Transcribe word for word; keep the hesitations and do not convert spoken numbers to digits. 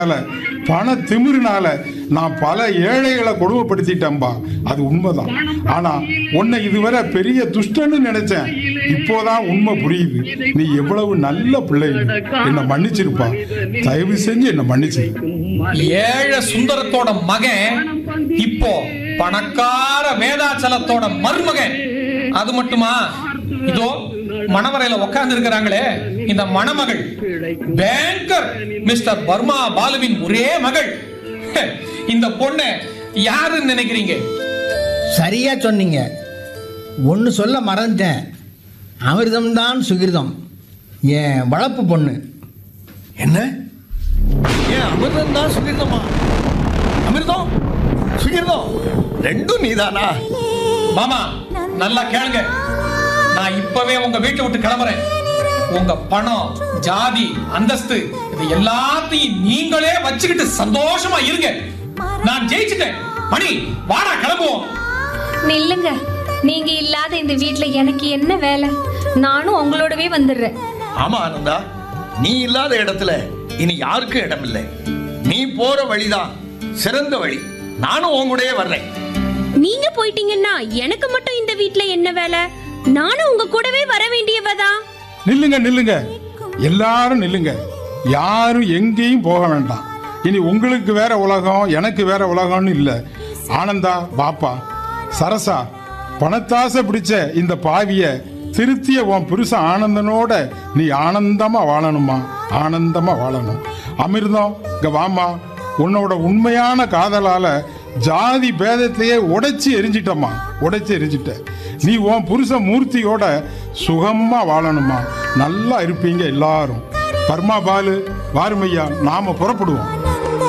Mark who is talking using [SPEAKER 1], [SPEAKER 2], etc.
[SPEAKER 1] பண திமிருனால நான் பல ஏழைகளை கொடுமைப்படுத்திட்டேன்பா. அது உண்மைதான். ஆனா உன்னை இதுவரை பெரிய துஷ்டன்னு நினைச்சேன். இப்போதான் உண்மை புரியுது. நீ எவ்வளவு நல்ல பிள்ளை. என்ன மன்னிச்சிருப்பா. தயவு செஞ்சு என்ன மன்னிச்சிரு.
[SPEAKER 2] ஏழை சுந்தரத்தோட மகன் இப்போ பணக்கார வேதாச்சலத்தோட மருமகன். அது மட்டுமா, இதோ மணவரையில உட்கார்ந்து இருக்கிறாங்களே இந்த மணமகள் பேங்கர் மிஸ்டர் பர்மா பாலுவின் ஒரே மகள். இந்த பொண்ணு யாருன்னு நினைக்கிறீங்க?
[SPEAKER 3] சரியா சொன்னீங்க. ஒன்னு சொல்ல மறந்துட்டேன். அமிர்தம் தான் சுகிர்தம், என் வளர்ப்பு பொண்ணு.
[SPEAKER 4] என்ன? ஏன் அமிர்தம் தான் சுகிர்தமா? அமிர்தம் சுகிர்தம் ரெண்டும் நீதானா?
[SPEAKER 2] மாமா நல்லா கேளுங்க. நான் இப்பவே உங்க வீட்டை விட்டு கிளம்புறேன். உங்க பணம், ஜாதி, அந்தஸ்து இது எல்லாத்தையும் நீங்களே வச்சுக்கிட்டு சந்தோஷமா இருங்க. நான் ஜெயிச்சிட்டேன். மணி வாடா கிளம்புவோம்.
[SPEAKER 5] நில்லுங்க. நீங்க இல்லாத இந்த வீட்ல எனக்கு என்ன வேலை? நானும் உங்களோடவே வந்துடுறேன்.
[SPEAKER 4] ஆமா ஆனந்தா, நீ இல்லாத இடத்துல இனி யாருக்கும் இடம் இல்லை. நீ போற வழிதான் சிறந்த வழி. நானும் உங்கூடயே வர்றேன்.
[SPEAKER 6] நீங்க போயிட்டீங்கன்னா எனக்கு மட்டும் இந்த வீட்ல என்ன வேலை? நானும் உங்க கூடவே வர வேண்டியவதான்.
[SPEAKER 1] நில்லுங்க நில்லுங்க, எல்லாரும் நில்லுங்க. யாரும் எங்கேயும் போக வேண்டாம். இனி உங்களுக்கு வேற உலகம், எனக்கு வேற உலகம்னு இல்லை. ஆனந்தா பாப்பா, சரசா, பணத்தாசை பிடிச்ச இந்த பாவிய திருத்திய உன் புருஷன் ஆனந்தனோட நீ ஆனந்தமா வாழணுமா, ஆனந்தமா வாழணும். அமிர்தம் இங்க வாமா. உன்னோட உண்மையான காதலால ஜாதி பேதத்தையே உடைச்சி எரிஞ்சிட்டம்மா, உடைச்சி எரிஞ்சிட்ட. நீ உன் புருஷ மூர்த்தியோட சுகமா வாழணுமா. நல்லா இருப்பீங்க எல்லாரும். பர்மா பாலு, வாருமையா, நாம புறப்படுவோம்.